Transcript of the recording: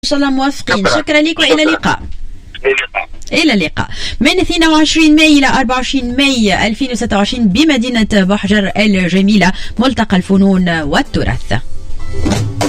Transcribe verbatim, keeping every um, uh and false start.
شاء الله موافقين. شكرا لك وإلى اللقاء. إلى اللقاء. من اثنين وعشرين ماي إلى أربعة وعشرين ماي ألفين وستة وعشرين بمدينة بحجر الجميلة، ملتقى الفنون والتراث.